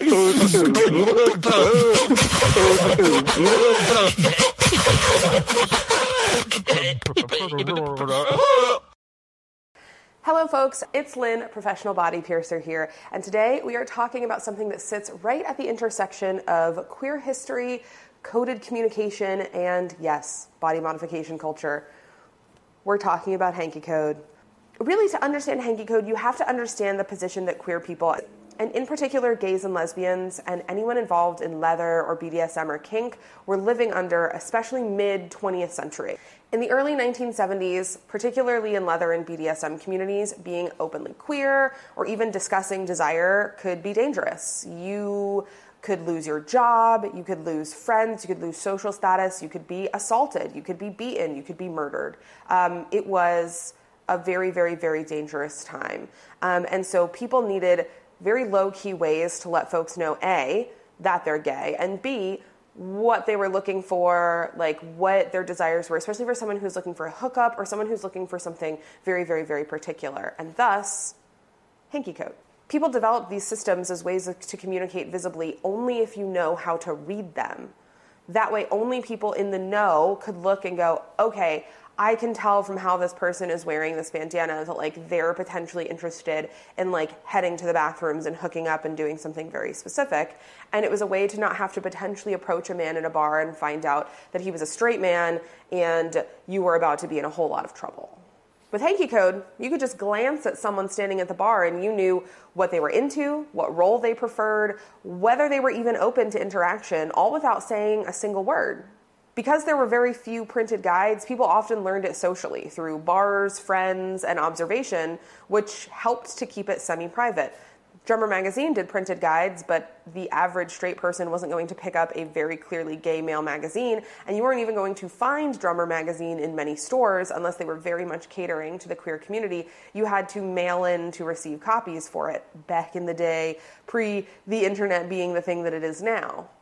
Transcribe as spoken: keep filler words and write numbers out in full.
Hello folks, it's Lynn, Professional Body Piercer here, and today we are talking about something that sits right at the intersection of queer history, coded communication, and yes, body modification culture. We're talking about hanky code. Really, to understand hanky code, you have to understand the position that queer people, and in particular gays and lesbians, and anyone involved in leather or B D S M or kink, were living under, especially mid-twentieth century. In the early nineteen seventies, particularly in leather and B D S M communities, being openly queer or even discussing desire could be dangerous. You could lose your job, you could lose friends, you could lose social status, you could be assaulted, you could be beaten, you could be murdered. Um, it was a very, very, very dangerous time. Um, and so people needed very low-key ways to let folks know, A, that they're gay, and B, what they were looking for, like what their desires were, especially for someone who's looking for a hookup or someone who's looking for something very, very, very particular, and thus, hanky code. People developed these systems as ways to communicate visibly only if you know how to read them. That way, only people in the know could look and go, okay, I can tell from how this person is wearing this bandana that like they're potentially interested in like heading to the bathrooms and hooking up and doing something very specific. And it was a way to not have to potentially approach a man in a bar and find out that he was a straight man and you were about to be in a whole lot of trouble. With hanky code, you could just glance at someone standing at the bar and you knew what they were into, what role they preferred, whether they were even open to interaction, all without saying a single word. Because there were very few printed guides, people often learned it socially through bars, friends, and observation, which helped to keep it semi-private. Drummer Magazine did printed guides, but the average straight person wasn't going to pick up a very clearly gay male magazine, and you weren't even going to find Drummer Magazine in many stores unless they were very much catering to the queer community. You had to mail in to receive copies for it back in the day, pre the internet being the thing that it is now.